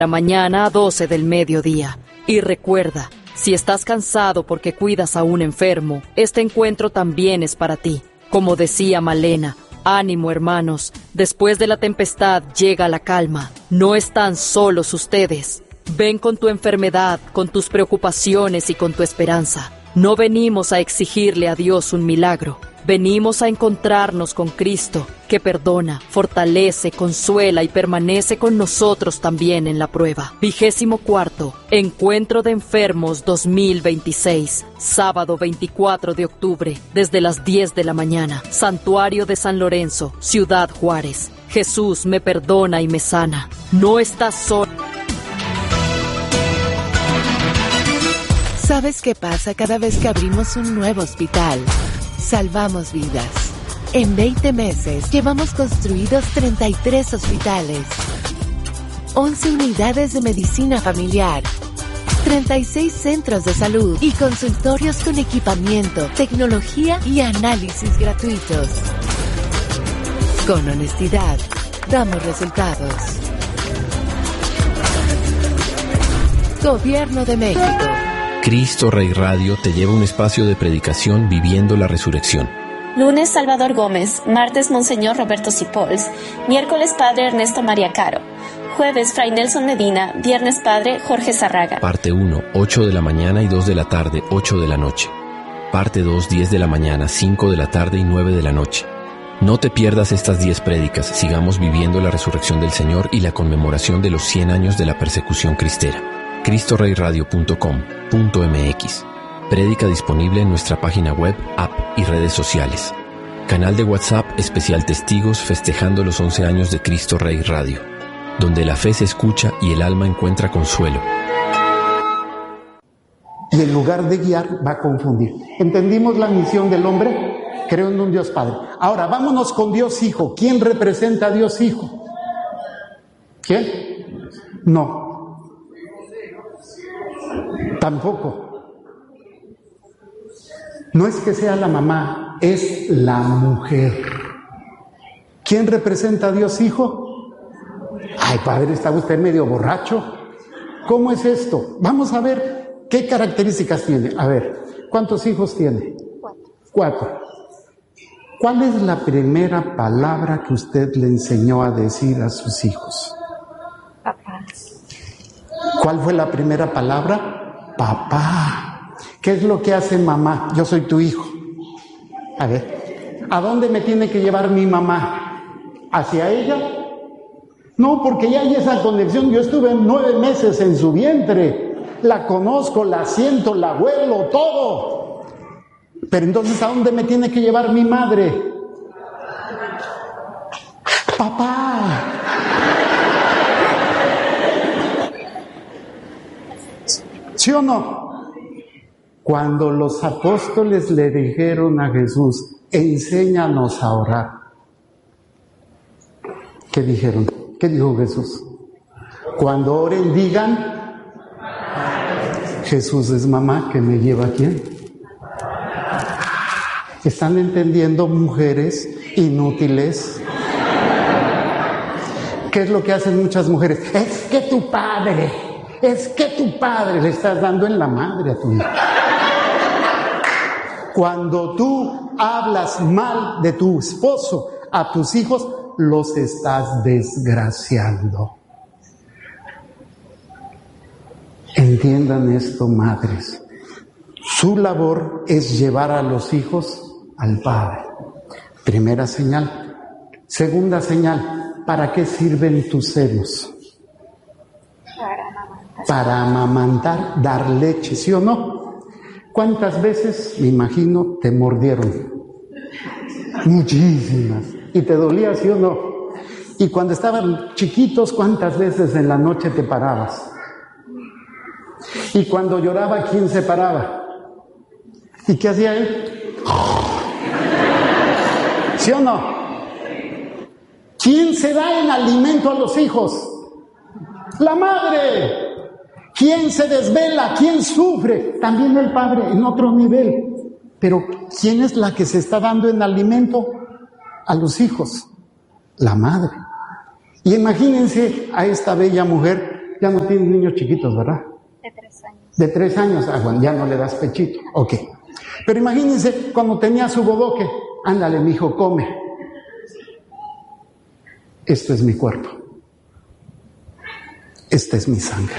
la mañana a 12 del mediodía. Y recuerda, si estás cansado porque cuidas a un enfermo, este encuentro también es para ti. Como decía Malena, ánimo hermanos, después de la tempestad llega la calma. No están solos ustedes. Ven con tu enfermedad, con tus preocupaciones y con tu esperanza. No venimos a exigirle a Dios un milagro. Venimos a encontrarnos con Cristo, que perdona, fortalece, consuela y permanece con nosotros también en la prueba. 24º Encuentro de Enfermos 2026, sábado 24 de octubre, desde las 10 de la mañana. Santuario de San Lorenzo, Ciudad Juárez. Jesús me perdona y me sana. No estás solo. ¿Sabes qué pasa cada vez que abrimos un nuevo hospital? Salvamos vidas. En 20 meses llevamos construidos 33 hospitales, 11 unidades de medicina familiar, 36 centros de salud y consultorios con equipamiento, tecnología y análisis gratuitos. Con honestidad, damos resultados. Gobierno de México. Cristo Rey Radio te lleva a un espacio de predicación viviendo la resurrección. Lunes, Salvador Gómez. Martes, Monseñor Roberto Sipols. Miércoles, Padre Ernesto María Caro. Jueves, Fray Nelson Medina. Viernes, Padre Jorge Zarraga. Parte 1, 8 de la mañana y 2 de la tarde, 8 de la noche. Parte 2, 10 de la mañana, 5 de la tarde y 9 de la noche. No te pierdas estas 10 prédicas. Sigamos viviendo la resurrección del Señor y la conmemoración de los 100 años de la persecución cristera. CristoReyRadio.com.mx. Prédica disponible en nuestra página web, app y redes sociales. Canal de WhatsApp especial Testigos festejando los 11 años de Cristo Rey Radio, donde la fe se escucha y el alma encuentra consuelo. Y en lugar de guiar, va a confundir. ¿Entendimos la misión del hombre? Creo en un Dios Padre. Ahora, vámonos con Dios Hijo. ¿Quién representa a Dios Hijo? ¿Quién? No. Tampoco. No es que sea la mamá, es la mujer. ¿Quién representa a Dios Hijo? Ay, padre, está usted medio borracho. ¿Cómo es esto? Vamos a ver qué características tiene. A ver, ¿cuántos hijos tiene? 4. ¿Cuál es la primera palabra que usted le enseñó a decir a sus hijos? Papá. ¿Cuál fue la primera palabra? Papá. ¿Qué es lo que hace mamá? Yo soy tu hijo. A ver, ¿a dónde me tiene que llevar mi mamá? ¿Hacia ella? No, porque ya hay esa conexión. Yo estuve 9 meses en su vientre. La conozco, la siento, la huelo, todo. Pero entonces, ¿a dónde me tiene que llevar mi madre? Papá. ¿Sí o no? Cuando los apóstoles le dijeron a Jesús, enséñanos a orar, ¿qué dijeron? ¿Qué dijo Jesús? Cuando oren digan, Jesús es mamá que me lleva a quién. ¿Están entendiendo, mujeres inútiles? ¿Qué es lo que hacen muchas mujeres? Es que tu padre le estás dando en la madre a tu hijo. Cuando tú hablas mal de tu esposo a tus hijos, los estás desgraciando. Entiendan esto, madres. Su labor es llevar a los hijos al Padre. Primera señal. Segunda señal, ¿para qué sirven tus senos? Para amamantar, dar leche, ¿sí o no? ¿Cuántas veces, me imagino, te mordieron? Muchísimas. ¿Y te dolía, sí o no? Y cuando estaban chiquitos, ¿cuántas veces en la noche te parabas? Y cuando lloraba, ¿quién se paraba? ¿Y qué hacía él? ¿Sí o no? ¿Quién se da en alimento a los hijos? La madre. ¿Quién se desvela? ¿Quién sufre? También el padre, en otro nivel. Pero ¿quién es la que se está dando en alimento a los hijos? La madre. Y imagínense a esta bella mujer Ya no tienes niños chiquitos, ¿verdad? De 3 años. De 3 años, bueno, ya no le das pechito, ok. Pero imagínense cuando tenía su bodoque, ándale, mijo, come. Esto es mi cuerpo. Esta es mi sangre.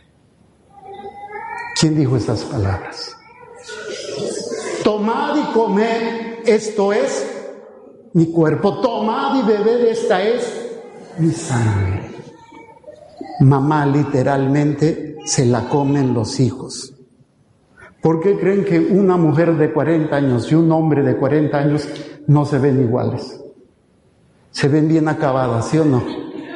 ¿Quién dijo estas palabras? Tomad y comed, esto es mi cuerpo. Tomad y bebed, esta es mi sangre. Mamá literalmente se la comen los hijos. ¿Por qué creen que una mujer de 40 años y un hombre de 40 años no se ven iguales? Se ven bien acabadas, ¿sí o no?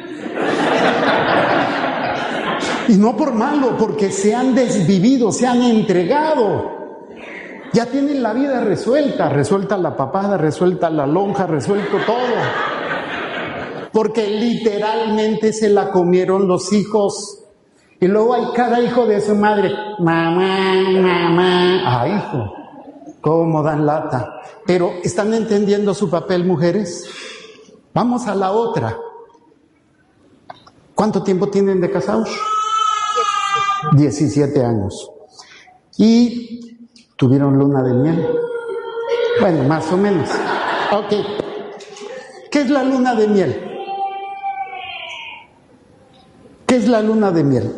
Y no por malo, porque se han desvivido, se han entregado. Ya tienen la vida resuelta la papada, resuelta la lonja, resuelto todo. Porque literalmente se la comieron los hijos. Y luego hay cada hijo de su madre. Mamá, mamá. Ah, hijo, cómo dan lata. Pero, ¿están entendiendo su papel, mujeres? Vamos a la otra. ¿Cuánto tiempo tienen de casados? 17 años. Y tuvieron luna de miel. Bueno, más o menos. Ok. ¿Qué es la luna de miel? ¿Qué es la luna de miel?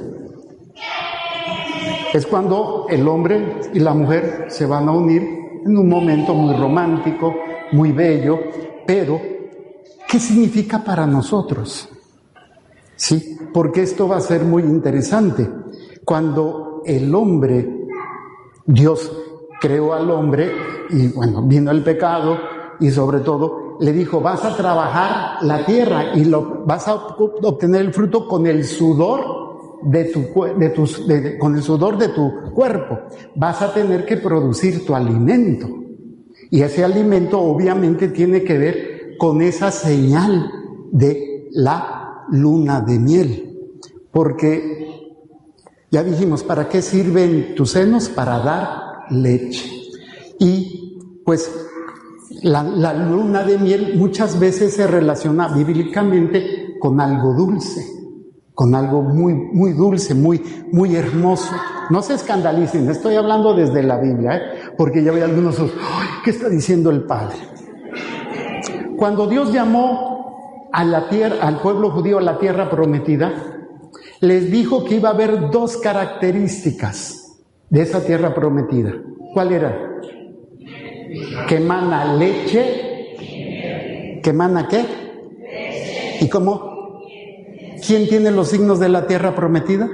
Es cuando el hombre y la mujer se van a unir en un momento muy romántico, muy bello, pero ¿qué significa para nosotros? Sí, porque esto va a ser muy interesante. Cuando el hombre, Dios creó al hombre y bueno, vino el pecado y sobre todo le dijo, vas a trabajar la tierra y vas a obtener el fruto con el sudor con el sudor de tu cuerpo. Vas a tener que producir tu alimento. Y ese alimento obviamente tiene que ver con esa señal de la luna de miel. Porque ya dijimos, ¿para qué sirven tus senos? Para dar leche. Y pues la luna de miel muchas veces se relaciona bíblicamente con algo dulce. Con algo muy, muy dulce, muy, muy hermoso. No se escandalicen, estoy hablando desde la Biblia, porque ya veo algunos, ¡ay! ¿Qué está diciendo el Padre? Cuando Dios llamó a la tierra, al pueblo judío a la tierra prometida, les dijo que iba a haber 2 características de esa tierra prometida. ¿Cuál era? Que emana leche. ¿Que emana qué? ¿Y cómo? ¿Quién tiene los signos de la tierra prometida?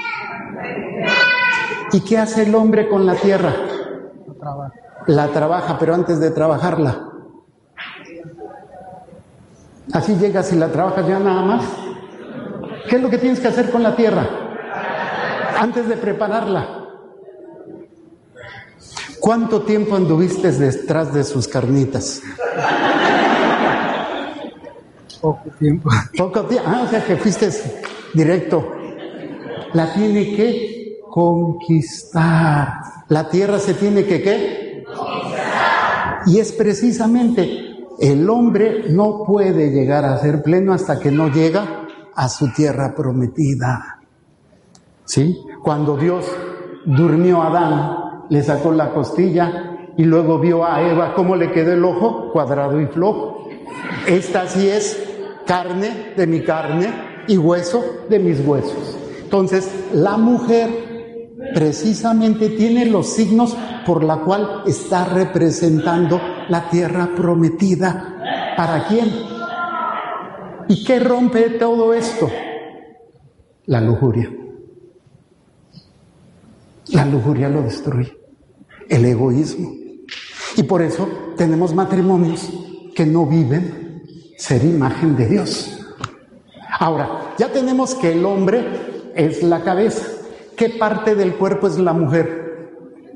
¿Y qué hace el hombre con la tierra? La trabaja, pero antes de trabajarla. Así llegas y la trabajas ya nada más. ¿Qué es lo que tienes que hacer con la tierra? Antes de prepararla. ¿Cuánto tiempo anduviste detrás de sus carnitas? Poco tiempo. Poco tiempo. O sea que fuiste directo. La tiene que conquistar. La tierra se tiene que ¿qué? Conquistar. Y es precisamente el hombre no puede llegar a ser pleno hasta que no llega a su tierra prometida. ¿Sí? Cuando Dios durmió a Adán, le sacó la costilla y luego vio a Eva cómo le quedó el ojo, cuadrado y flojo. Esta sí es carne de mi carne y hueso de mis huesos. Entonces, la mujer precisamente tiene los signos por la cual está representando la tierra prometida. ¿Para quién? ¿Y qué rompe todo esto? La lujuria. La lujuria lo destruye. El egoísmo. Y por eso tenemos matrimonios que no viven ser imagen de Dios. Ahora, ya tenemos que el hombre es la cabeza. ¿Qué parte del cuerpo es la mujer?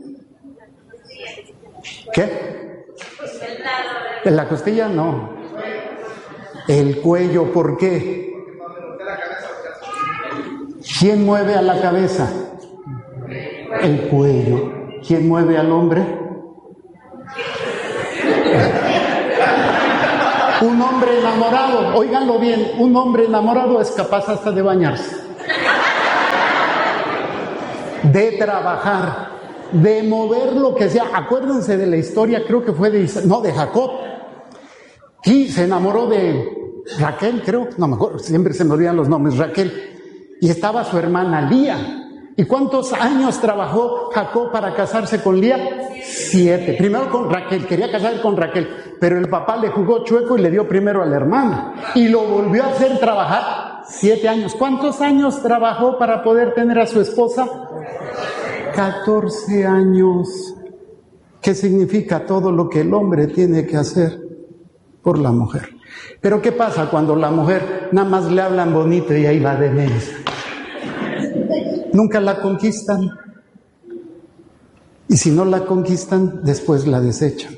¿Qué? La costilla no. El cuello, ¿por qué? ¿Quién mueve a la cabeza? El cuello. ¿Quién mueve al hombre? Un hombre enamorado, óiganlo bien, un hombre enamorado es capaz hasta de bañarse. de trabajar, de mover lo que sea. Acuérdense de la historia, creo que fue de Jacob. Y se enamoró de Raquel, creo, no me acuerdo, siempre se me olvidan los nombres, Raquel. Y estaba su hermana Lía. ¿Y cuántos años trabajó Jacob para casarse con Lía? 7. Primero con Raquel, quería casarse con Raquel, pero el papá le jugó chueco y le dio primero a la hermana. Y lo volvió a hacer trabajar 7 años. ¿Cuántos años trabajó para poder tener a su esposa? 14 años. ¿Qué significa todo lo que el hombre tiene que hacer por la mujer? Pero ¿qué pasa cuando la mujer nada más le hablan bonito y ahí va de mensa? Nunca la conquistan. Y si no la conquistan, después la desechan.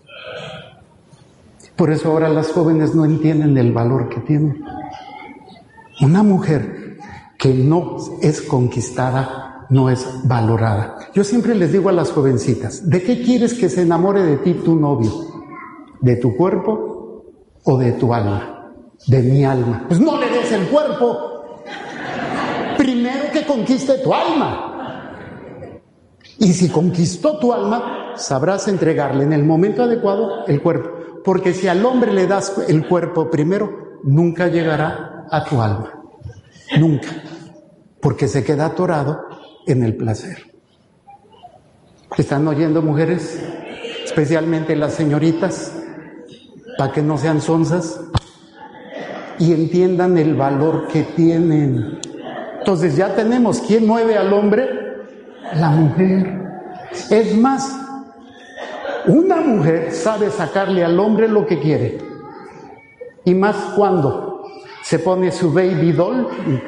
Por eso ahora las jóvenes no entienden el valor que tienen. Una mujer que no es conquistada no es valorada. Yo siempre les digo a las jovencitas, ¿de qué quieres que se enamore de ti tu novio? ¿De tu cuerpo o de tu alma? De mi alma. Pues no le des el cuerpo. Primero que conquiste tu alma. Y si conquistó tu alma, sabrás entregarle en el momento adecuado el cuerpo. Porque si al hombre le das el cuerpo primero, nunca llegará a tu alma. Nunca. Porque se queda atorado en el placer. ¿Están oyendo, mujeres? Especialmente las señoritas, para que no sean sonzas y entiendan el valor que tienen. Entonces ya tenemos, ¿quién mueve al hombre? La mujer. Es más, una mujer sabe sacarle al hombre lo que quiere. Y más cuando se pone su baby doll.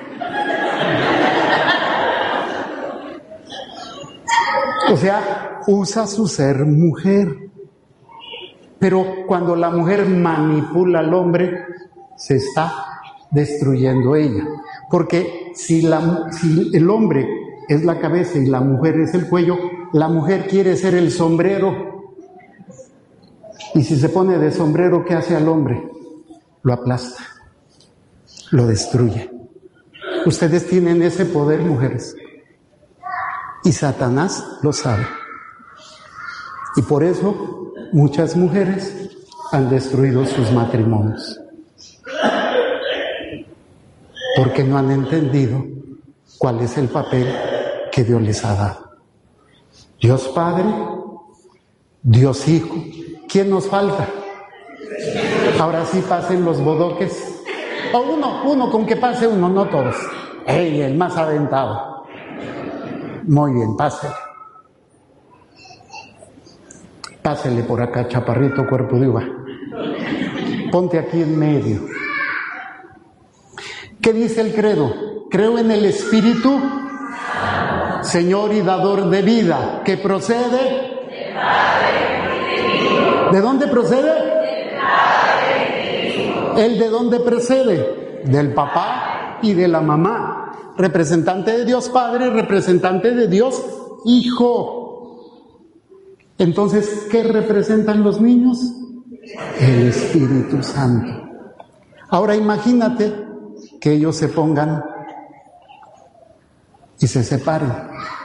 O sea, usa su ser mujer. Pero cuando la mujer manipula al hombre, se está destruyendo ella. Porque si el hombre es la cabeza y la mujer es el cuello, la mujer quiere ser el sombrero. Y si se pone de sombrero, ¿qué hace al hombre? Lo aplasta, lo destruye. Ustedes tienen ese poder, mujeres. Y Satanás lo sabe. Y por eso muchas mujeres han destruido sus matrimonios. Porque no han entendido cuál es el papel que Dios les ha dado. Dios Padre, Dios Hijo. ¿Quién nos falta? Ahora sí pasen los bodoques. O uno, con que pase uno, no todos. ¡Ey, el más aventado! Muy bien, pásele. Pásele por acá, chaparrito, cuerpo de uva. Ponte aquí en medio. ¿Qué dice el credo? Creo en el Espíritu, Señor y dador de vida, que procede ¿de dónde procede? ¿El de dónde procede? Del papá y de la mamá. Representante de Dios Padre, representante de Dios Hijo. Entonces, ¿qué representan los niños? El Espíritu Santo. Ahora imagínate que ellos se pongan y se separen.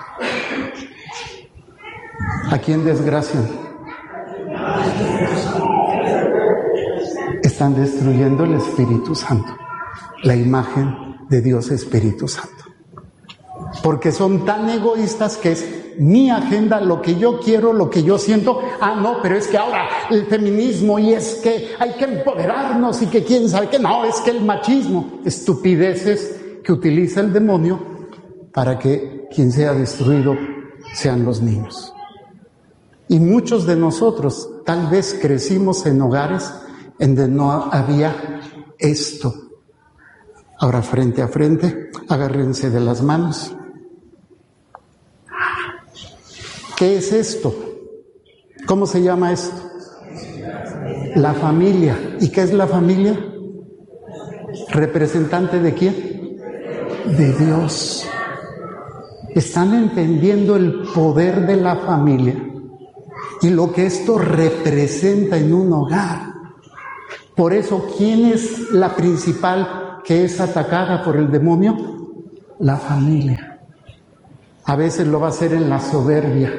¿A quién desgracian? Están destruyendo el Espíritu Santo, la imagen de Dios Espíritu Santo. Porque son tan egoístas que es mi agenda, lo que yo quiero, lo que yo siento. Ah, no, pero es que ahora el feminismo y es que hay que empoderarnos y que quién sabe que no, es que el machismo. Estupideces que utiliza el demonio para que quien sea destruido sean los niños. Y muchos de nosotros tal vez crecimos en hogares en donde no había esto. Ahora frente a frente, agárrense de las manos. ¿Qué es esto? ¿Cómo se llama esto? La familia. ¿Y qué es la familia? ¿Representante de quién? De Dios. ¿Están entendiendo el poder de la familia? Y lo que esto representa en un hogar. Por eso, ¿quién es la principal que es atacada por el demonio? La familia. A veces lo va a hacer en la soberbia,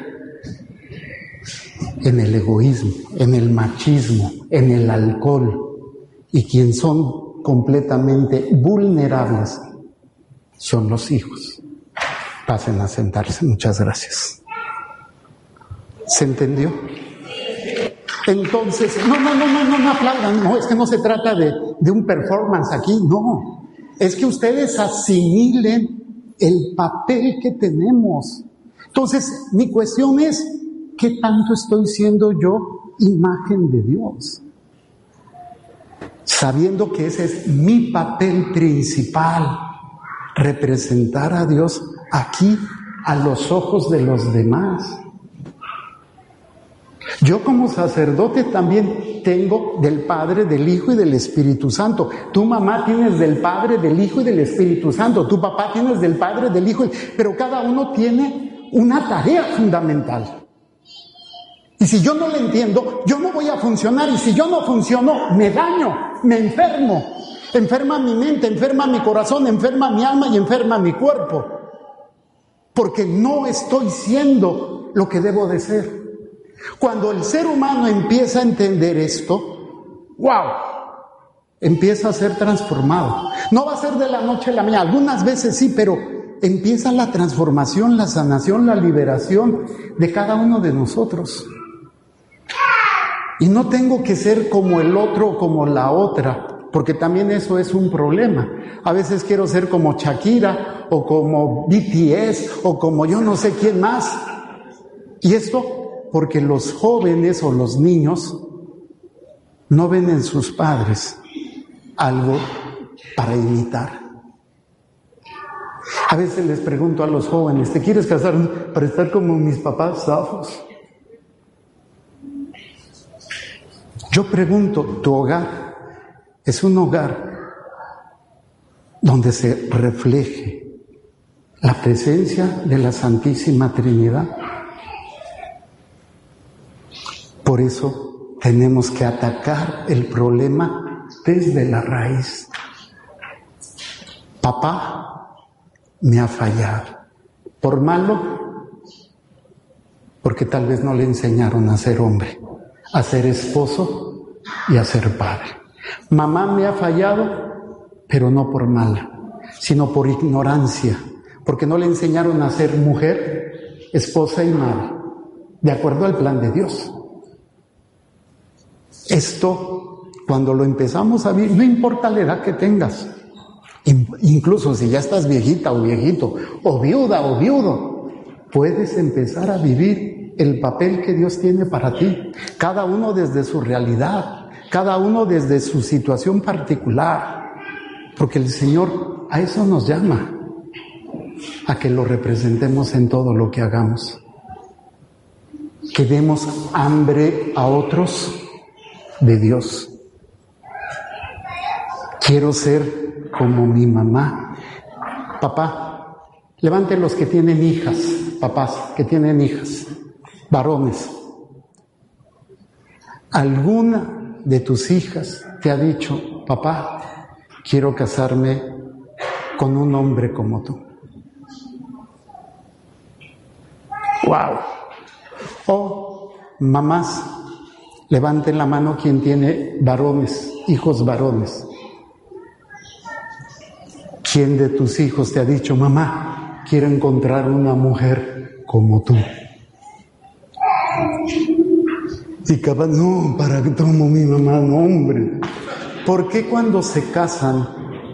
en el egoísmo, en el machismo, en el alcohol. Y quienes son completamente vulnerables son los hijos. Pasen a sentarse. Muchas gracias. ¿Se entendió? Entonces, no aplaudan, no, es que no se trata de un performance aquí, no. Es que ustedes asimilen el papel que tenemos. Entonces, mi cuestión es, ¿qué tanto estoy siendo yo imagen de Dios? Sabiendo que ese es mi papel principal, representar a Dios aquí a los ojos de los demás. Yo como sacerdote también tengo del Padre, del Hijo y del Espíritu Santo. Tu mamá tienes del Padre, del Hijo y del Espíritu Santo. Tu papá tienes del Padre, del Hijo. Pero cada uno tiene una tarea fundamental. Y si yo no la entiendo, yo no voy a funcionar. Y si yo no funciono, me daño, me enfermo. Enferma mi mente, enferma mi corazón, enferma mi alma y enferma mi cuerpo. Porque no estoy siendo lo que debo de ser. Cuando el ser humano empieza a entender esto, ¡wow!, empieza a ser transformado. No va a ser de la noche a la mañana, algunas veces sí, pero empieza la transformación, la sanación, la liberación de cada uno de nosotros. Y no tengo que ser como el otro o como la otra, porque también eso es un problema. A veces quiero ser como Shakira o como BTS o como yo no sé quién más. Y esto porque los jóvenes o los niños no ven en sus padres algo para imitar. A veces les pregunto a los jóvenes, ¿te quieres casar para estar como mis papás zafos? Yo pregunto, ¿tu hogar es un hogar donde se refleje la presencia de la Santísima Trinidad? Por eso tenemos que atacar el problema desde la raíz. Papá me ha fallado. ¿Por malo? Porque tal vez no le enseñaron a ser hombre, a ser esposo y a ser padre. Mamá me ha fallado, pero no por mala, sino por ignorancia, porque no le enseñaron a ser mujer, esposa y madre, de acuerdo al plan de Dios. Esto, cuando lo empezamos a vivir, no importa la edad que tengas, incluso si ya estás viejita o viejito, o viuda o viudo, puedes empezar a vivir el papel que Dios tiene para ti, cada uno desde su realidad, cada uno desde su situación particular, porque el Señor a eso nos llama, a que lo representemos en todo lo que hagamos, que demos hambre a otros de Dios. Quiero ser como mi mamá. Papá, levante los que tienen hijas, papás que tienen hijas, varones. ¿Alguna de tus hijas te ha dicho, papá, quiero casarme con un hombre como tú? ¡Wow! O mamás, levanten la mano quien tiene varones, hijos varones. ¿Quién de tus hijos te ha dicho, mamá, quiero encontrar una mujer como tú? Y capaz, no, para que tomo mi mamá, no, hombre. ¿Por qué cuando se casan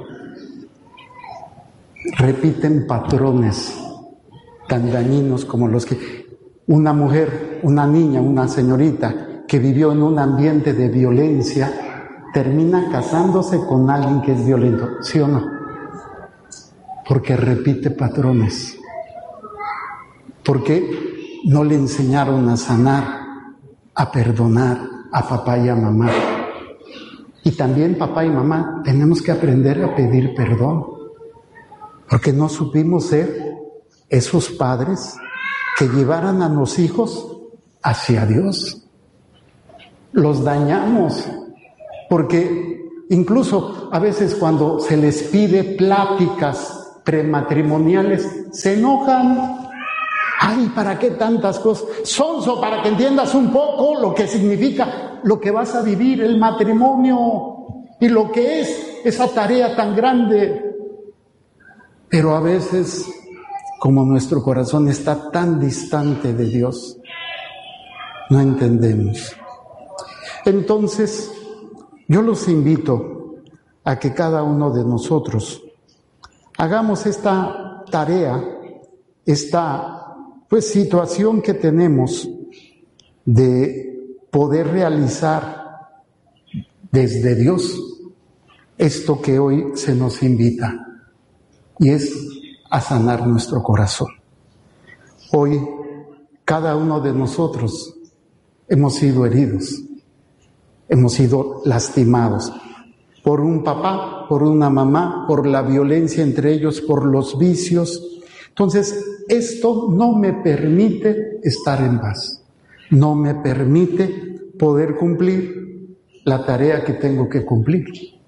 repiten patrones tan dañinos como los que una mujer, una niña, una señorita que vivió en un ambiente de violencia, termina casándose con alguien que es violento, ¿sí o no? Porque repite patrones. Porque no le enseñaron a sanar, a perdonar a papá y a mamá. Y también papá y mamá tenemos que aprender a pedir perdón, porque no supimos ser esos padres que llevaran a los hijos hacia Dios. Los dañamos, porque incluso a veces cuando se les pide pláticas prematrimoniales, se enojan Ay, ¿para qué tantas cosas? Sonso, para que entiendas un poco lo que significa, lo que vas a vivir, el matrimonio y lo que es esa tarea tan grande. Pero a veces, como nuestro corazón está tan distante de Dios, no entendemos. Entonces, yo los invito a que cada uno de nosotros hagamos esta tarea, esta situación que tenemos de poder realizar desde Dios esto que hoy se nos invita, y es a sanar nuestro corazón. Hoy cada uno de nosotros hemos sido heridos, hemos sido lastimados por un papá, por una mamá, por la violencia entre ellos, por los vicios. Entonces, esto no me permite estar en paz, no me permite poder cumplir la tarea que tengo que cumplir.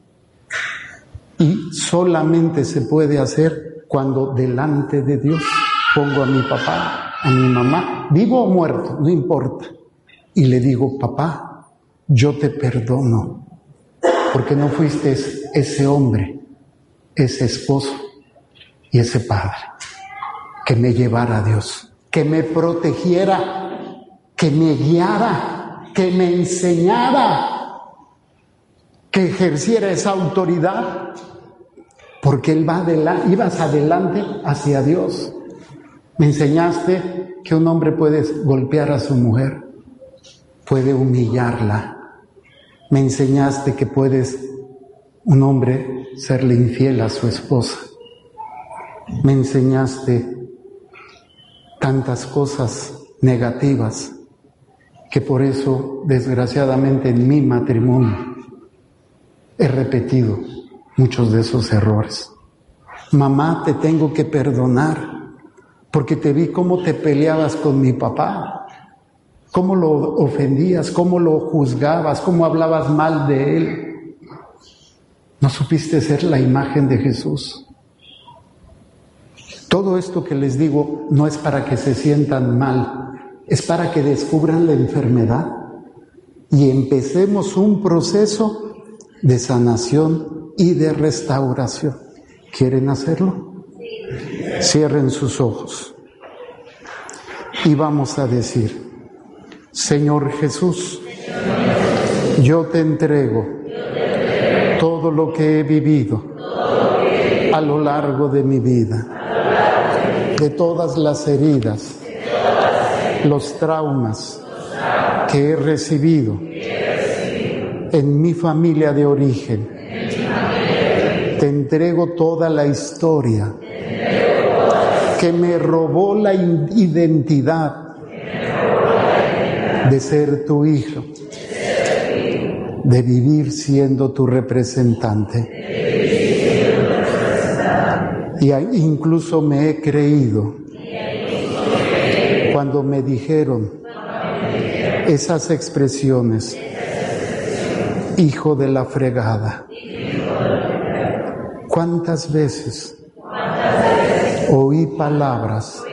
Y solamente se puede hacer cuando delante de Dios pongo a mi papá, a mi mamá, vivo o muerto, no importa, y le digo: papá, yo te perdono, porque no fuiste ese hombre, ese esposo y ese padre que me llevara a Dios, que me protegiera, que me guiara, que me enseñara, que ejerciera esa autoridad, porque Él ibas adelante hacia Dios. Me enseñaste que un hombre puede golpear a su mujer, puede humillarla. Me enseñaste que un hombre serle infiel a su esposa. Me enseñaste tantas cosas negativas que por eso, desgraciadamente, en mi matrimonio he repetido muchos de esos errores. Mamá, te tengo que perdonar porque te vi cómo te peleabas con mi papá, cómo lo ofendías, cómo lo juzgabas, cómo hablabas mal de él. No supiste ser la imagen de Jesús. Todo esto que les digo no es para que se sientan mal, es para que descubran la enfermedad y empecemos un proceso de sanación y de restauración. ¿Quieren hacerlo? Cierren sus ojos y vamos a decir: Señor Jesús, yo te entrego todo lo que he vivido a lo largo de mi vida, de todas las heridas, los traumas que he recibido en mi familia de origen. Te entrego toda la historia que me robó la identidad de ser tu hijo, de vivir siendo tu representante. Y incluso me he creído cuando me dijeron esas expresiones: hijo de la fregada. ¿Cuántas veces oí palabras